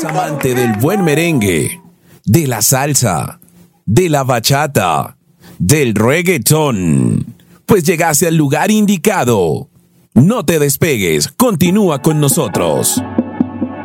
¿Eres amante del buen merengue, de la salsa, de la bachata, del reggaetón? Pues llegaste al lugar indicado. No te despegues, continúa con nosotros.